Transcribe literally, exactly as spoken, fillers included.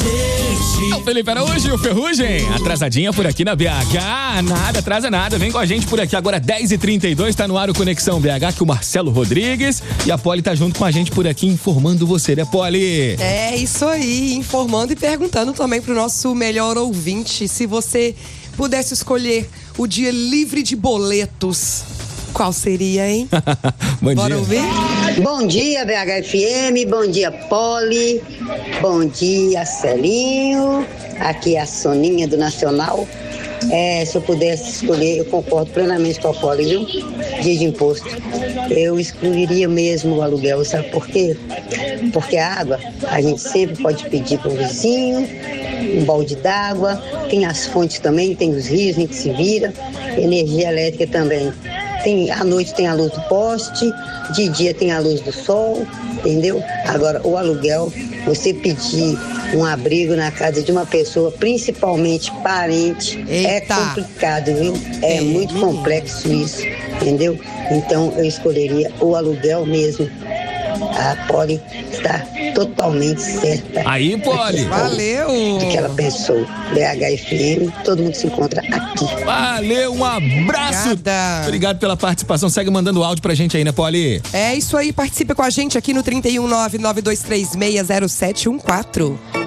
É o Felipe Araújo e o Ferrugem, atrasadinha por aqui na B H, nada, atrasa nada, vem com a gente por aqui agora dez e trinta e dois, tá no ar o Conexão B H, que o Marcelo Rodrigues e a Poli tá junto com a gente por aqui, informando você, né, Poli? É isso aí, informando e perguntando também pro nosso melhor ouvinte, se você pudesse escolher o dia livre de boletos, qual seria, hein? Bom Bora dia. ouvir? Bom dia, B H F M, bom dia, Poli, bom dia, Celinho, aqui é a Soninha do Nacional. É, se eu pudesse escolher, eu concordo plenamente com a Poli, viu? Dia de imposto. Eu excluiria mesmo o aluguel, sabe por quê? Porque a água, a gente sempre pode pedir para o vizinho, um balde d'água, tem as fontes também, tem os rios, a gente se vira, energia elétrica também. Tem, à noite tem a luz do poste, de dia tem a luz do sol, entendeu? Agora, o aluguel, você pedir um abrigo na casa de uma pessoa, principalmente parente, Eita. é complicado, viu? É, É, muito menino. complexo isso, entendeu? Então, eu escolheria o aluguel mesmo. A Poli está totalmente certa. Aí, Poli. Valeu! Do que ela pensou. B H F M, todo mundo se encontra aqui. Valeu, um abraço. Obrigada. Obrigado pela participação, segue mandando áudio pra gente aí, né, Poli? É isso aí, participe com a gente aqui no trinta e um nove nove dois três seis zero sete um quatro.